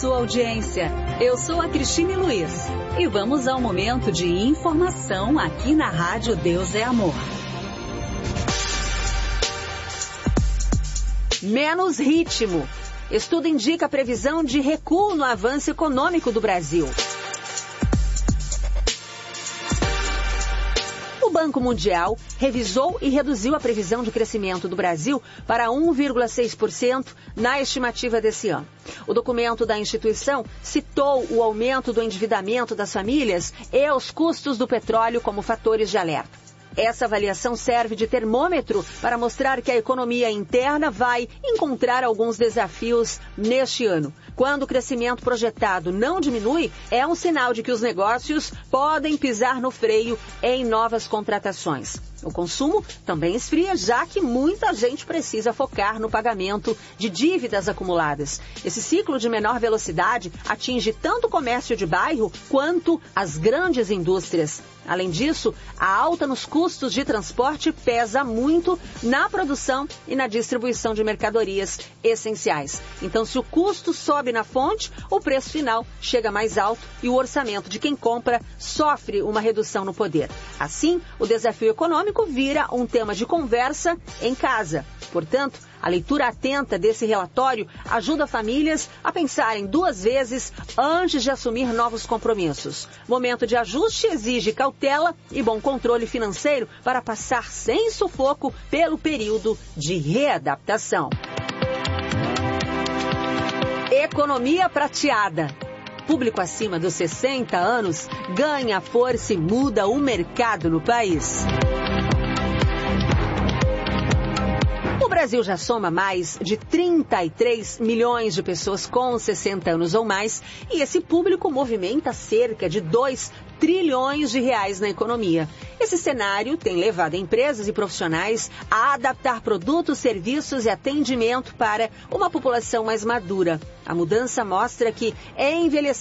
Sua audiência. Eu sou a Cristine Luiz e vamos ao momento de informação aqui na Rádio Deus é Amor. Menos ritmo. Estudo indica previsão de recuo no avanço econômico do Brasil. O Banco Mundial revisou e reduziu a previsão de crescimento do Brasil para 1,6% na estimativa desse ano. O documento da instituição citou o aumento do endividamento das famílias e os custos do petróleo como fatores de alerta. Essa avaliação serve de termômetro para mostrar que a economia interna vai encontrar alguns desafios neste ano. Quando o crescimento projetado não diminui, é um sinal de que os negócios podem pisar no freio em novas contratações. O consumo também esfria, já que muita gente precisa focar no pagamento de dívidas acumuladas. Esse ciclo de menor velocidade atinge tanto o comércio de bairro quanto as grandes indústrias. Além disso, a alta nos custos de transporte pesa muito na produção e na distribuição de mercadorias essenciais. Então, se o custo sobe na fonte, o preço final chega mais alto e o orçamento de quem compra sofre uma redução no poder. Assim, o desafio econômico vira um tema de conversa em casa. Portanto, a leitura atenta desse relatório ajuda famílias a pensarem duas vezes antes de assumir novos compromissos. Momento de ajuste exige cautela e bom controle financeiro para passar sem sufoco pelo período de readaptação. Economia prateada. Público acima dos 60 anos ganha força e muda o mercado no país. O Brasil já soma mais de 33 milhões de pessoas com 60 anos ou mais e esse público movimenta cerca de 2 trilhões de reais na economia. Esse cenário tem levado empresas e profissionais a adaptar produtos, serviços e atendimento para uma população mais madura. A mudança mostra que envelhecer